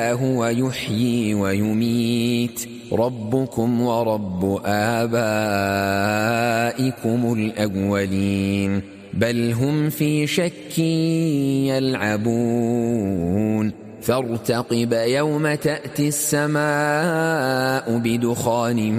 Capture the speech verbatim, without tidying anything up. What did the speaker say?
هو يحيي ويميت ربكم ورب آبائكم الأولين بل هم في شك يلعبون فارتقب يوم تأتي السماء بدخان